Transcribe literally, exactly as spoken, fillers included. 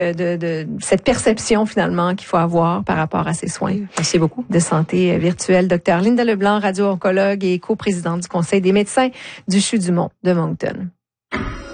de, de cette perception finalement qu'il faut avoir par rapport à ces soins. Merci beaucoup. De santé virtuelle. Docteur Linda Leblanc, radio-oncologue et coprésidente du Conseil des médecins du C H U du Mont de Moncton.